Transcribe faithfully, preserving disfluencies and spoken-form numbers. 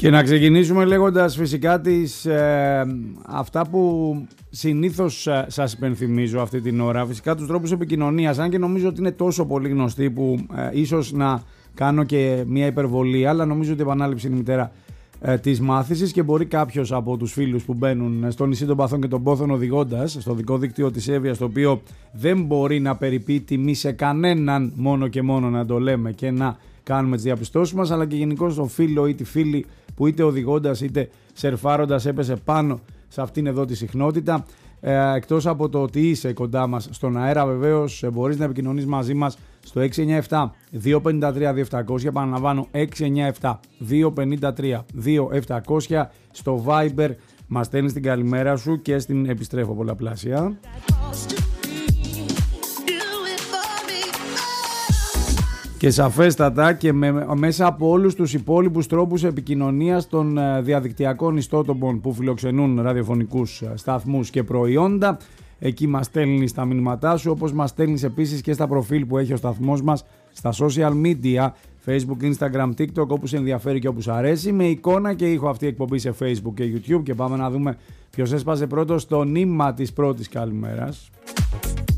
Και να ξεκινήσουμε λέγοντας φυσικά τις, ε, αυτά που συνήθως ε, σας υπενθυμίζω αυτή την ώρα. Φυσικά τους τρόπους επικοινωνίας, αν και νομίζω ότι είναι τόσο πολύ γνωστοί που ε, ίσως να κάνω και μια υπερβολή, αλλά νομίζω ότι η επανάληψη είναι η μητέρα ε, της μάθησης και μπορεί κάποιος από τους φίλους που μπαίνουν στο νησί των Παθών και των Πόθων οδηγώντας στο δικό δίκτυο της Εύβοιας, το οποίο δεν μπορεί να περιποιεί τιμή σε κανέναν, μόνο και μόνο να το λέμε και να κάνουμε τις διαπιστώσεις μας, αλλά και γενικώς τον φίλο ή τη φίλη που είτε οδηγώντας είτε σερφάροντας έπεσε πάνω σε αυτήν εδώ τη συχνότητα. Ε, εκτός από το ότι είσαι κοντά μας στον αέρα, βεβαίως μπορείς να επικοινωνείς μαζί μας στο έξι εννιά επτά δύο πέντε τρία δύο επτακόσια, επαναλαμβάνω έξι εννιά επτά δύο πέντε τρία δύο επτακόσια. Στο Viber μας στέλνεις την καλημέρα σου και στην επιστρέφω πολλαπλάσια. Και σαφέστατα και με, μέσα από όλους τους υπόλοιπους τρόπους επικοινωνίας των διαδικτυακών ιστότοπων που φιλοξενούν ραδιοφωνικούς σταθμούς και προϊόντα, εκεί μας στέλνεις τα μηνύματά σου, όπως μας στέλνεις επίσης και στα προφίλ που έχει ο σταθμός μας στα social media, Facebook, Instagram, TikTok, όπου σε ενδιαφέρει και όπου σου αρέσει, με εικόνα και ήχο αυτή η εκπομπή σε Facebook και YouTube. Και πάμε να δούμε ποιος έσπασε πρώτος το νήμα της πρώτης καλημέρας.